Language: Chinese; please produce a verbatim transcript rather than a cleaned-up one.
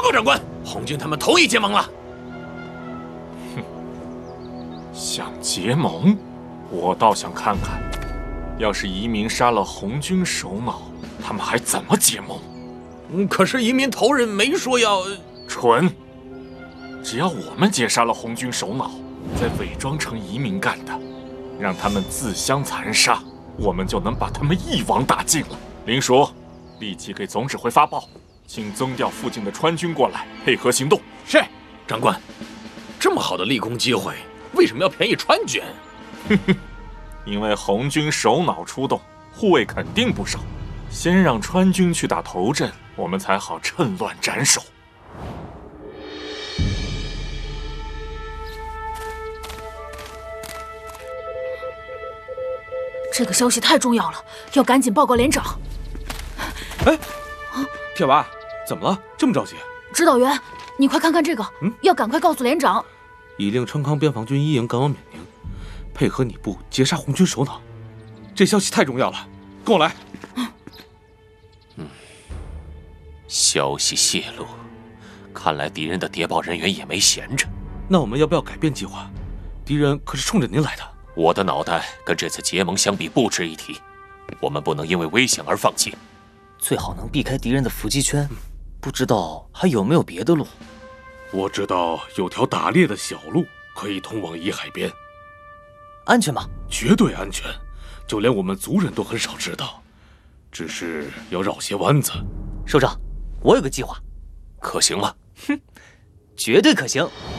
报长官，红军他们同意结盟了。 哼，想结盟？我倒想看看，要是移民杀了红军首脑，他们还怎么结盟？ 嗯，可是移民头人没说要…… 蠢！只要我们劫杀了红军首脑，再伪装成移民干的，让他们自相残杀，我们就能把他们一网打尽了。林叔，立即给总指挥发报，请增调附近的川军过来配合行动。 是，长官。这么好的立功机会，为什么要便宜川军？ 哼哼，因为红军首脑出动，护卫肯定不少。先让川军去打头阵，我们才好趁乱斩首。 这个消息太重要了，要赶紧报告连长。 哎，铁娃，怎么了？这么着急？ 指导员，你快看看这个， 嗯， 要赶快告诉连长， 已令川康边防军一营赶往缅宁，配合你部截杀红军首脑。这消息太重要了，跟我来。 嗯，消息泄露，看来敌人的谍报人员也没闲着。 那我们要不要改变计划？敌人可是冲着您来的。 我的脑袋跟这次结盟相比不值一提，我们不能因为危险而放弃， 最好能避开敌人的伏击圈。不知道还有没有别的路？ 我知道有条打猎的小路可以通往沂海边。 安全吗？ 绝对安全，就连我们族人都很少知道，只是要绕些弯子。 首长，我有个计划， 可行吗？ 哼，绝对可行。